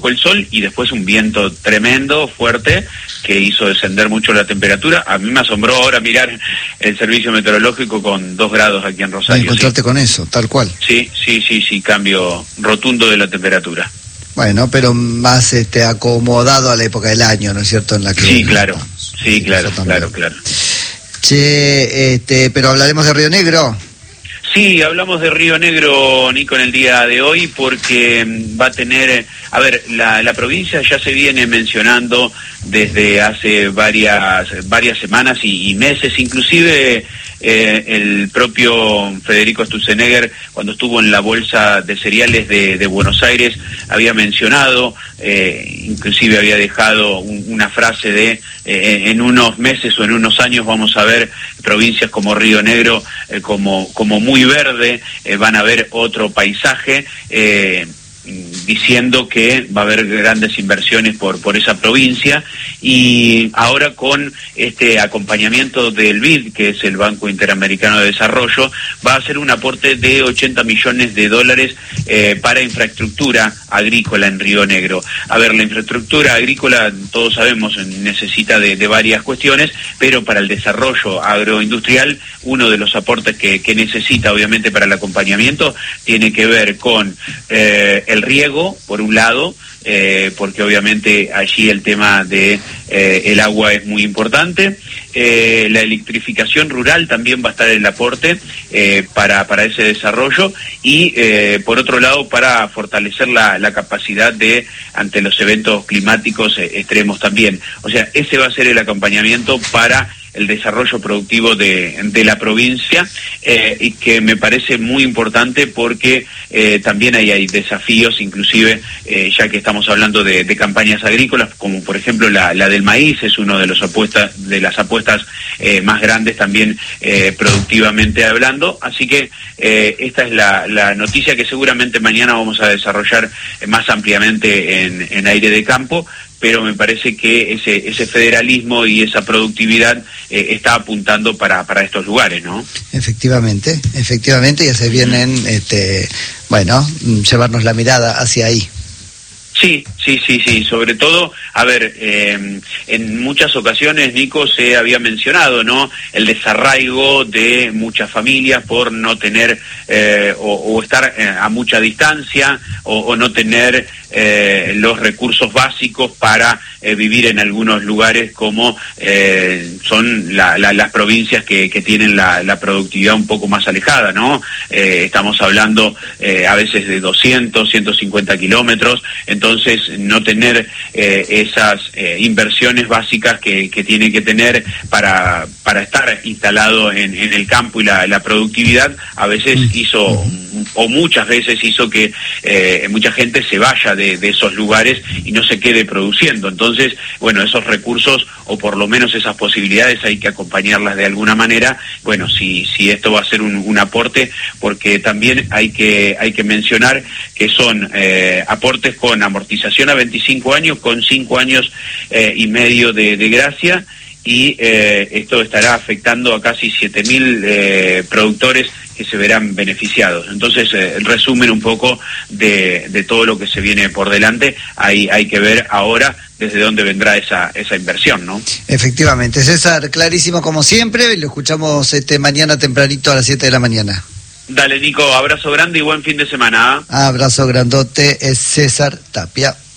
el sol y después un viento tremendo, fuerte, que hizo descender mucho la temperatura. A mí me asombró ahora mirar el servicio meteorológico con 2 grados aquí en Rosario. Encontrarte con eso, tal cual. Sí, cambio rotundo de la temperatura. Bueno, pero más acomodado a la época del año, ¿no es cierto? En la que sí, claro. Claro. Che, pero hablaremos de Río Negro. Sí, hablamos de Río Negro, Nico, en el día de hoy, porque va a tener, la provincia ya se viene mencionando desde hace varias semanas y meses, inclusive el propio Federico Sturzenegger, cuando estuvo en la Bolsa de Cereales de Buenos Aires, había mencionado, inclusive había dejado una frase de en unos meses o en unos años vamos a ver provincias como Río Negro como muy verde, van a ver otro paisaje, diciendo que va a haber grandes inversiones por esa provincia, y ahora con este acompañamiento del BID, que es el Banco Interamericano de Desarrollo, va a hacer un aporte de $80 millones para infraestructura agrícola en Río Negro. La infraestructura agrícola, todos sabemos, necesita de varias cuestiones, pero para el desarrollo agroindustrial, uno de los aportes que necesita, obviamente, para el acompañamiento, tiene que ver con el riego, por un lado, porque obviamente allí el tema de el agua es muy importante. La electrificación rural también va a estar el aporte para ese desarrollo, y por otro lado para fortalecer la capacidad ante los eventos climáticos extremos también. O sea, ese va a ser el acompañamiento para el desarrollo productivo de la provincia, y que me parece muy importante porque también hay desafíos, inclusive ya que estamos hablando de campañas agrícolas, como por ejemplo la del maíz, es uno de las apuestas más grandes también productivamente hablando. Así que esta es la noticia que seguramente mañana vamos a desarrollar más ampliamente en Aire de Campo, pero me parece que ese federalismo y esa productividad está apuntando para estos lugares, ¿no? Efectivamente, ya se vienen, llevarnos la mirada hacia ahí. Sí, sobre todo, en muchas ocasiones, Nico, se había mencionado, ¿no?, el desarraigo de muchas familias por no tener o estar a mucha distancia o no tener los recursos básicos para vivir en algunos lugares como son las provincias que tienen la productividad un poco más alejada, ¿no? Estamos hablando a veces de 200, 150 kilómetros, entonces no tener esas inversiones básicas que tiene que tener para estar instalado en el campo, y la productividad a veces muchas veces hizo que mucha gente se vaya de esos lugares y no se quede produciendo. Entonces, esos recursos, o por lo menos esas posibilidades, hay que acompañarlas de alguna manera. Si esto va a ser un aporte, porque también hay que mencionar que son aportes con amortización a 25 años, con 5 años y medio de gracia, y esto estará afectando a casi 7.000 productores que se verán beneficiados. Entonces, el resumen un poco de todo lo que se viene por delante, hay que ver ahora desde dónde vendrá esa inversión, ¿no? Efectivamente. César, clarísimo como siempre, lo escuchamos mañana tempranito a las 7 de la mañana. Dale, Nico, abrazo grande y buen fin de semana. Abrazo grandote, es César Tapia.